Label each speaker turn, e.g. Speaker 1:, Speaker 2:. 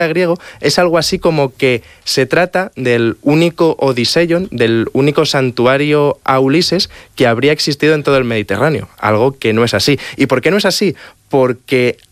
Speaker 1: griego es algo así como que se trata del único Odiseion, del único santuario a Ulises que habría existido en todo el Mediterráneo, algo que no es así. ¿Y por qué no es así? Porque